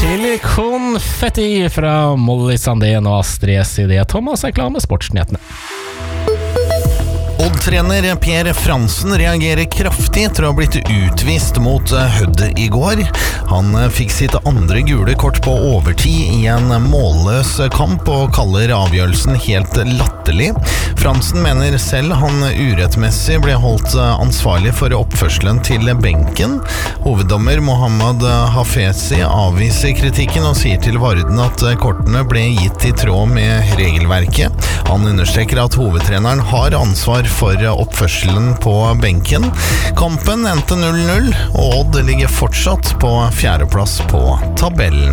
Billig konfetti fra Molly Sandén og Astrid S. I det Thomas er klar med sportsnyhetene. Odd-trener Per Fransen reagerer kraftig etter å ha blitt utvist mot Hødd I går. Han fikk sitt andre gule kort på overtid I en målløs kamp og kaller avgjørelsen helt latterlig. Fransen mener selv han urettmessig ble holdt ansvarlig for oppførselen til benken. Hoveddommer Mohammad Hafezi avviser kritikken og sier til Varden at kortene ble gitt I tråd med regelverket. Han understreker at hovedtreneren har ansvar for oppførselen på benken. Kampen endte 0-0, og Odd ligger fortsatt på fjerdeplass på tabellen.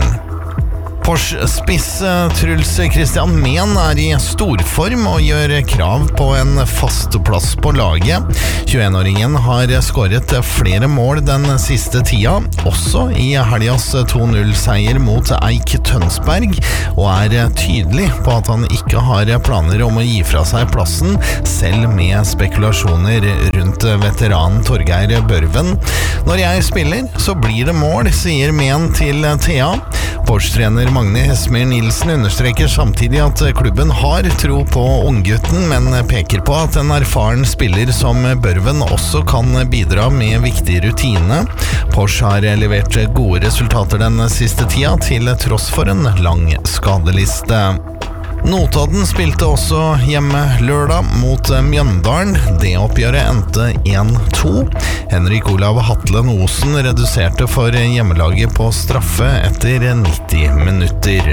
Porsche-spiss Truls Christian Men I storform og gjør krav på en fast plass på laget. 21-åringen har skåret flere mål den siste tida, også I helgas 2-0-seier mot Eik Tønsberg, og tydelig på at han ikke har planer om å gi fra seg plassen, selv med spekulasjoner rundt veteranen Torgeir Børven. Når jeg spiller, så blir det mål, sier Men til Thea. Porsche-trener Magne Hesmer Nilsen understreker samtidig at klubben har tro på unggutten, men peker på at en erfaren spiller som Børven også kan bidra med viktig rutine. Porsche har levert gode resultater den siste tida, til tross for en lang skadeliste. Notodden spilte også hjemme lørdag mot Mjøndalen. Det oppgjøret endte 1-2. Henrik Olav Hatlen Osen reduserte for hjemmelaget på straffe etter 90 minutter.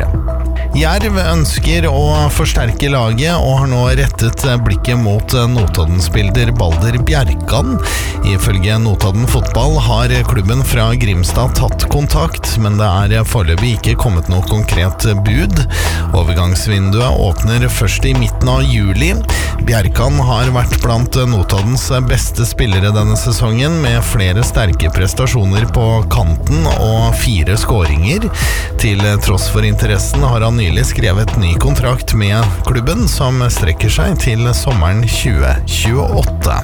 Jerv ønsker å forsterke laget og har nå rettet blikket mot Notodden-spiller Balder Bjerkan. Ifølge Notodden fotball har klubben fra Grimstad tatt kontakt, men det foreløpig ikke kommet noe konkret bud. Overgangsvinduet åpner først I midten av juli. Bjerkan har vært blant Notoddens beste spillere denne sesongen, med flere sterke prestasjoner på kanten og 4 skåringer. Til tross for interessen har han nylig skrevet ny kontrakt med klubben, som strekker seg til sommeren 2028.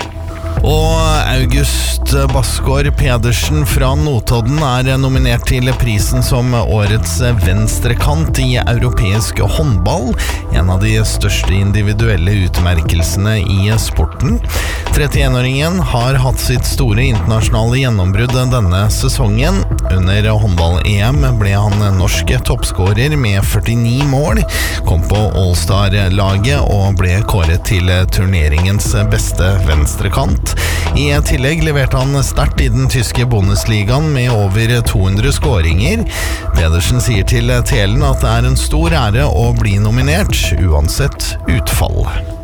Og August Basgaard Pedersen fra Notodden nominert til prisen som årets venstrekant I europeisk håndball, en av de største individuelle utmerkelsene I sporten. 31-åringen har hatt sitt store internasjonale gjennombrudd denne sesongen. Under håndball-EM ble han norsk toppskårer med 49 mål, kom på All-Star-laget og ble kåret til turneringens beste venstrekant. I tillegg leverte han sterkt I den tyske Bundesligaen med over 200 skåringer. Pedersen sier til Telen at det en stor ære å bli nominert, uansett utfall.